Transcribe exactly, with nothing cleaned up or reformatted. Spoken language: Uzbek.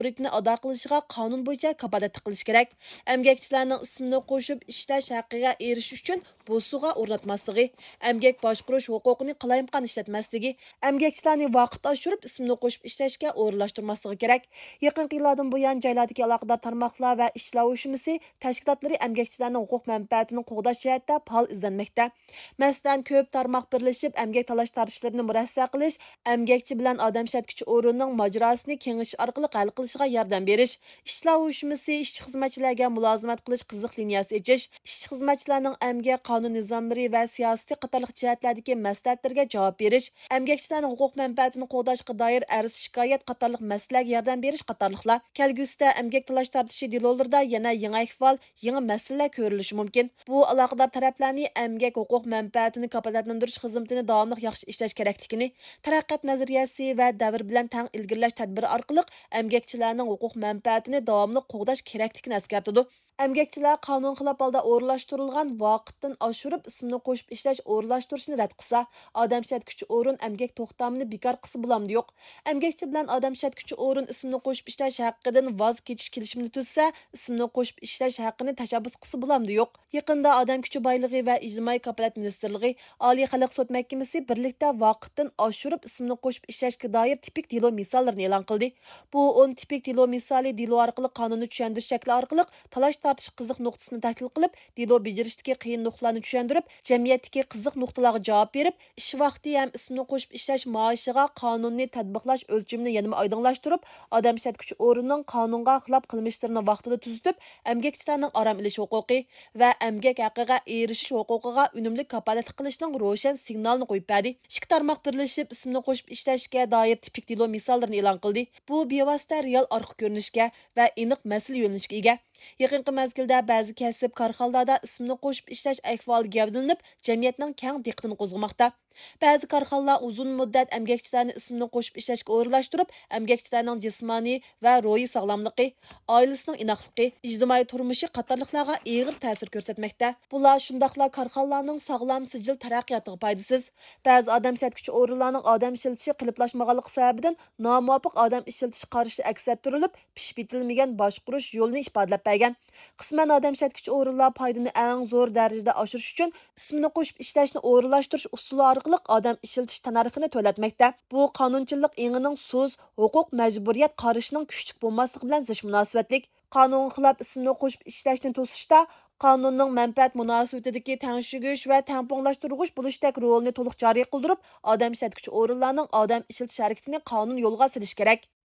majburiyatini ado qilishiga qonun bo'yicha kapolatlik qilish kerak. Emgakchilarning ismini qo'shib ishlash haqqiga erishish uchun bo'suga o'rnatmasligi, emgak boshqarish huquqini qalayimqon ishlatmasligi, emgakchilarni vaqt oshirib ismini qo'shib ishlashga o'rinlashtirmasligi kerak. Yaqinqi yillardan buyon joylardagi aloqador tarmoqlar va ishlar uyushmasi tashkilotlari emgakchilarning huquq manfaatini qo'g'dash jihatda faol izlanmoqda. Masalan, ko'p tarmoq birlashib emgak talash tortishlarini murassa qilish, emgakchi bilan odam shatkuchi o'rinning majrosini kengish orqali hal qilishiga yordam berish, ishlar uyushmasi ishchi xizmatchilarga mulozimat qilish qiziq liniyasi echish, ishchi xizmatchilarning emgak qonun nizomlari va siyosiy qatorliq jihatlardagi maslahatlarga javob berish, emgakchilarning huquq manfaatini qo'g'dashga doir arz shikoyat qatorliq masalalarga yordam berish qatorliqlar. Kelgusida emgak talash tortishi delolarida yana yangi ahvol, yangi masalalar ko'rilishi mumkin. Bu aloqador taraflarni emgak huquq manfaatini kafolatlantirish xizmatini davomli yaxshi ishlash kerakligini, taraqqiyot nazariyasi va davr bilan tang ilgirlash tadbiri orqali emgakchilarning huquq manfaatini davomli qo'g'dash kerakligini eskartadi. Emgakchilar qonun xilof holda o'rinlashtirilgan vaqtdan oshirib ismini qo'shib ishlash o'rinlashtirishni rad qilsa, odam shatkuchi o'rin emgak to'xtamini bekor qilsa bo'lamdi yo'q. Emgakchi bilan odam shatkuchi o'rin ismini qo'shib ishlash haqqidan voz kechish kelishimini tuzsa, ismini qo'shib ishlash haqqini tashabbus qilsa bo'lamdi yo'q. Yaqinda odam kuchi boyligi va ijtimoiy kafolat ministrligi, Oliy xalq sud mahkamasi birlikda vaqtdan oshirib ismini qo'shib ishlashga doir tipik delo misollarini e'lon qildi. Bu o'n tipik delo misoli delo orqali qonunni tushuntirish shakli orqali talash tortish qiziq nuqtasini tahlil qilib, delo bejirishdagi qiyin nuqtalarni tushuntirib, jamiyatdagi qiziq nuqtalarga javob berib, ish vaqti ham ismini qo'shib ishlash maoshiga qonunni tatbiqlash o'lchimini yanada oydinlashtirib, odam shatkuchi o'rinning qonunga xilof qilmishlarini vaqtida tuzitib, emgakchilarning orom olish huquqi va emgak haqqiga erishish huquqiga unumli kapolatlik qilishning ro'shan signalini qo'yib berdi. Ikki tarmoq birlashib ismini qo'shib ishlashga doir tipik delo misollarini e'lon qildi. Bu bevosita real orqa ko'rinishga va aniq masala yo'nalishga ega. Yaqinqi mezgilda ba'zi kasb korxonalarda ismini qo'shib ishlash ahvoli gavdalanib, jamiyatning keng diqqatini qo'zg'amoqda. Ba'zi korxonalar uzun muddat emgakchilarni ismini qo'shib ishlashga o'rinlashtirib, emgakchilarning jismoniy va ruhiy sog'lomligi, oilasining inoqligi, ijtimoiy turmushi qatorliqlarga og'ir ta'sir ko'rsatmoqda. Bular shundaqla korxonalarning sog'lom sijil taraqqiyotiga foydasiz. Ba'zi odam shatkuchi o'rinlarning odam ishiltishi qiliplashmaganligi sababidan nomuvofiq odam ishiltish qarashi aks ettirilib, pishib yetilmagan boshqarish yo'lini ifodalab bergan. Qisman odam shatkuchi o'rinlar foydani eng zo'r darajada oshirish uchun ismini qo'shib ishlashni o'rinlashtirish usuli orqali odam ishiltish tannarxini to'latmoqda. Bu qonunchilik engining so'z, huquq, majburiyat qarashining kuchlik bo'lmasligi bilan zish munosabatlik. Qonun xilof ismini qo'shib ishlashni to'sishda qonunning manfaat munosabatidagi tengshigish va tamponlashtirg'ish bo'lishdek rolni to'liq joriy qildirib, odam shatkuchi o'rinlarning odam ishiltish harakatini qonun yo'lga solish kerak.